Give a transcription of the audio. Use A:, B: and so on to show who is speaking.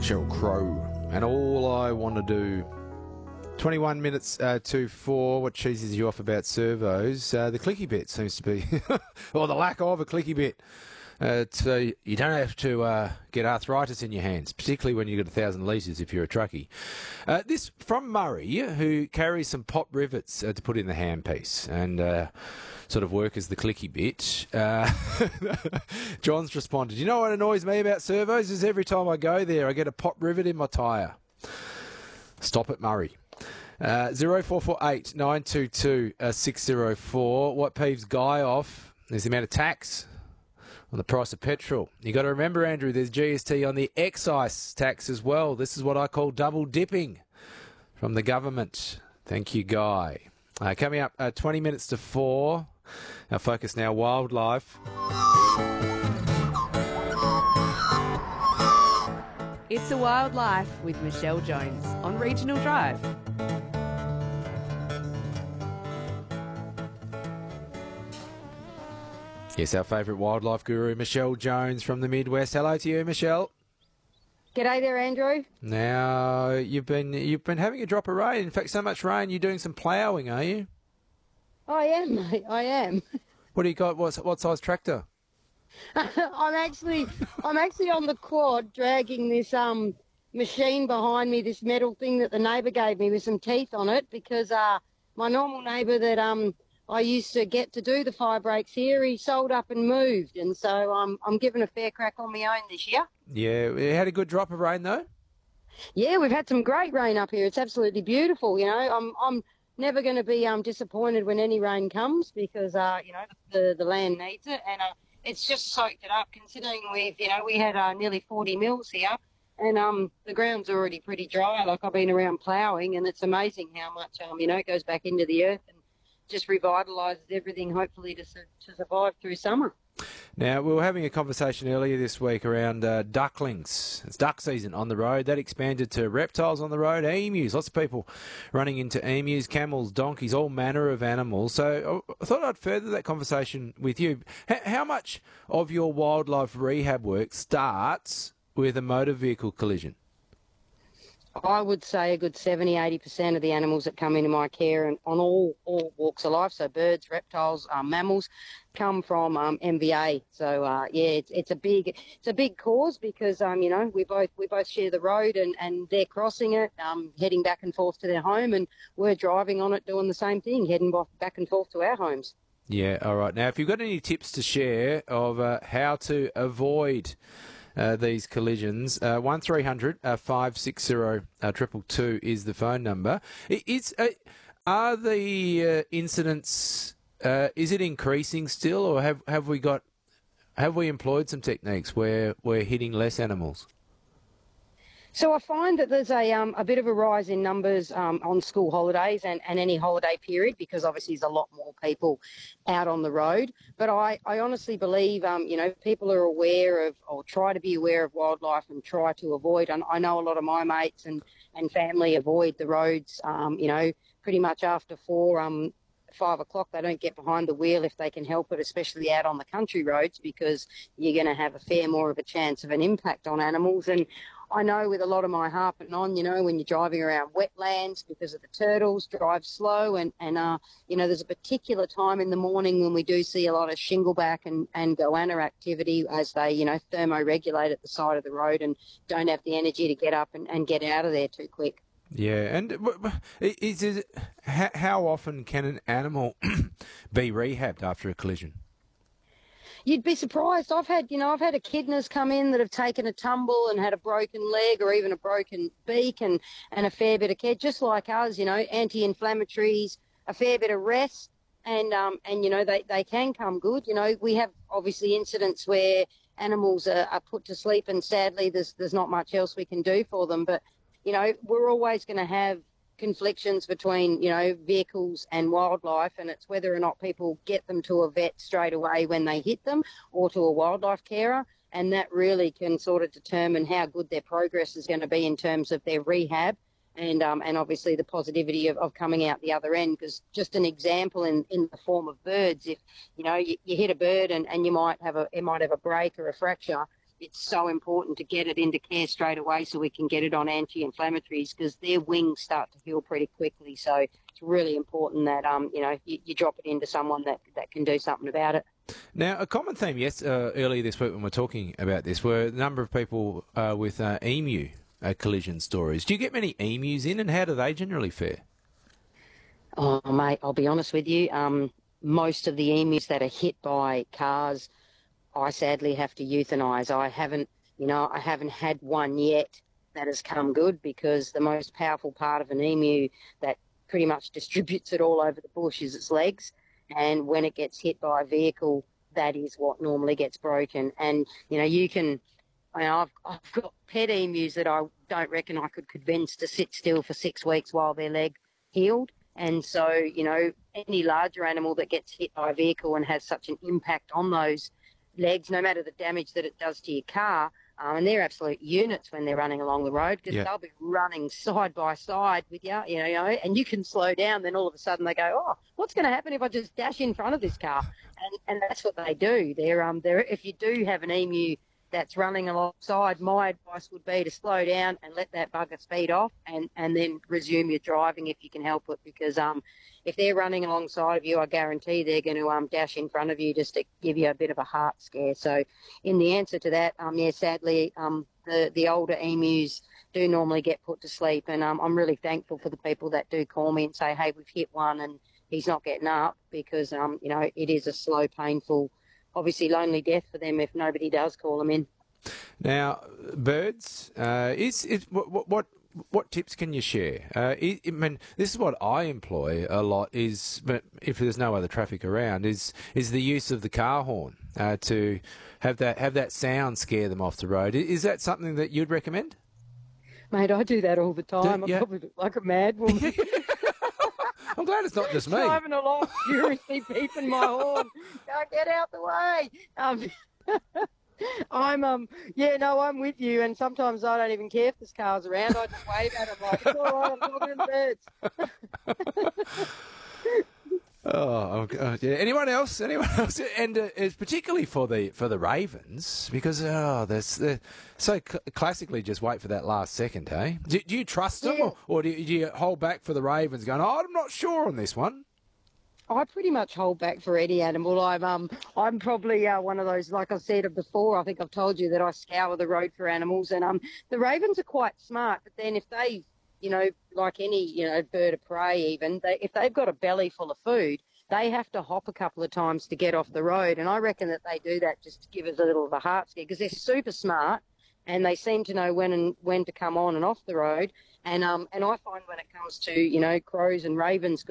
A: Sheryl Crow. And all I want to do, 21 minutes to 4. What cheeses you off about servos? The clicky bit seems to be, or the lack of a clicky bit. So you don't have to get arthritis in your hands, particularly when you've got 1,000 litres if you're a truckie. This from Murray, who carries some pop rivets to put in the handpiece and sort of work as the clicky bit. John's responded, you know what annoys me about servos is every time I go there I get a pop rivet in my tyre. Stop it, Murray. 0448 922 604. What peeves Guy off is the amount of tax on the price of petrol. You got to remember, Andrew, there's GST on the excise tax as well. This is what I call double dipping from the government. Thank you, Guy. Coming up 20 minutes to 4. Our focus now, wildlife.
B: It's a Wildlife with Michelle Jones on Regional Drive.
A: Yes, our favourite wildlife guru, Michelle Jones from the Midwest. Hello to you, Michelle.
C: G'day there, Andrew.
A: Now, you've been having a drop of rain. In fact, so much rain, you're doing some ploughing, are you?
C: I am, mate. I am.
A: What do you got? What size tractor?
C: I'm actually on the quad dragging this machine behind me, this metal thing that the neighbour gave me with some teeth on it, because my normal neighbour that I used to get to do the fire breaks here, he sold up and moved, and so I'm giving a fair crack on my own this year.
A: Yeah, it had a good drop of rain though.
C: Yeah, we've had some great rain up here. It's absolutely beautiful. You know, I'm never going to be disappointed when any rain comes because the land needs it, and it's just soaked it up. Considering we had nearly 40 mils here, and the ground's already pretty dry. Like, I've been around ploughing, and it's amazing how much it goes back into the earth and just revitalises everything, hopefully to survive through summer.
A: Now, we were having a conversation earlier this week around ducklings. It's duck season on the road. That expanded to reptiles on the road, emus. Lots of people running into emus, camels, donkeys, all manner of animals. So I thought I'd further that conversation with you. How much of your wildlife rehab work starts with a motor vehicle collision?
C: I would say a good 70-80% of the animals that come into my care, and on all walks of life, so birds, reptiles, mammals, come from MVA. So it's a big cause because we both share the road, and they're crossing it, heading back and forth to their home, and we're driving on it doing the same thing, heading back and forth to our homes. Yeah,
A: all right. Now, if you've got any tips to share of how to avoid these collisions, 1300 560 222 is the phone number. Are the incidents? Is it increasing still, or have we employed some techniques where we're hitting less animals?
C: So I find that there's a bit of a rise in numbers on school holidays and any holiday period, because obviously there's a lot more people out on the road. But I honestly believe, people are aware of, or try to be aware of wildlife and try to avoid. And I know a lot of my mates and family avoid the roads, pretty much after 5 o'clock. They don't get behind the wheel if they can help it, especially out on the country roads, because you're going to have a fair more of a chance of an impact on animals. And I know with a lot of my harping on, when you're driving around wetlands because of the turtles, drive slow. And there's a particular time in the morning when we do see a lot of shingleback and goanna activity as they, thermoregulate at the side of the road and don't have the energy to get up and get out of there too quick.
A: Yeah, and how often can an animal be rehabbed after a collision?
C: You'd be surprised. I've had echidnas come in that have taken a tumble and had a broken leg or even a broken beak and a fair bit of care, just like us, anti-inflammatories, a fair bit of rest, and they can come good. We have obviously incidents where animals are put to sleep, and sadly there's not much else we can do for them. But, we're always going to have conflictions between, vehicles and wildlife, and it's whether or not people get them to a vet straight away when they hit them or to a wildlife carer, and that really can sort of determine how good their progress is going to be in terms of their rehab and obviously the positivity of coming out the other end. Because just an example in the form of birds, if, you hit a bird and it might have a break or a fracture, it's so important to get it into care straight away so we can get it on anti-inflammatories, because their wings start to heal pretty quickly. So it's really important that, you drop it into someone that can do something about it.
A: Now, a common theme, earlier this week when we were talking about this, were a number of people with emu collision stories. Do you get many emus in, and how do they generally fare?
C: Oh, mate, I'll be honest with you. Most of the emus that are hit by cars, I sadly have to euthanise. I haven't had one yet that has come good, because the most powerful part of an emu that pretty much distributes it all over the bush is its legs. And when it gets hit by a vehicle, that is what normally gets broken. And, I've got pet emus that I don't reckon I could convince to sit still for 6 weeks while their leg healed. And so, any larger animal that gets hit by a vehicle and has such an impact on those legs, no matter the damage that it does to your car, and they're absolute units when they're running along the road, because they'll be running side by side with you, and you can slow down. Then all of a sudden they go, oh, what's going to happen if I just dash in front of this car? And that's what they do. They're if you do have an emu that's running alongside, my advice would be to slow down and let that bugger speed off, and then resume your driving if you can help it, because if they're running alongside of you, I guarantee they're going to dash in front of you just to give you a bit of a heart scare. So in the answer to that, sadly, the older emus do normally get put to sleep, and I'm really thankful for the people that do call me and say, hey, we've hit one and he's not getting up, because, it is a slow, painful, obviously lonely death for them if nobody does call them in.
A: Now, birds, what tips can you share? I mean, this is what I employ a lot, but if there's no other traffic around, is the use of the car horn to have that sound scare them off the road. Is that something that you'd recommend?
C: Mate, I do that all the time. I probably look like a mad woman.
A: I'm glad it's not just me.
C: Driving along, furiously beeping my horn. Get out the way. I'm with you, and sometimes I don't even care if there's cars around. I just wave at them like, it's all right, I'm talking to birds.
A: Oh, God, yeah. Anyone else? And it's particularly for the Ravens, because they're so classically just wait for that last second, hey? Do you trust them, or do you hold back for the Ravens, going, I'm not sure on this one?
C: I pretty much hold back for any animal. I'm probably one of those, like I've said before, I think I've told you that I scour the road for animals, and the ravens are quite smart. But then if they, like any bird of prey, even if they've got a belly full of food, they have to hop a couple of times to get off the road. And I reckon that they do that just to give us a little of a heart scare, because they're super smart and they seem to know when to come on and off the road. And I find when it comes to crows and ravens,